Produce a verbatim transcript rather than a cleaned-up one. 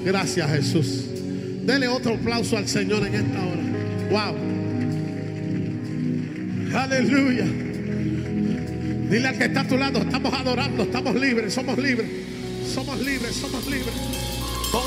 Gracias, Jesús. Dele otro aplauso al Señor en esta hora. Wow. Aleluya. Dile al que está a tu lado, estamos adorando, estamos libres, somos libres. Somos libres, somos libres.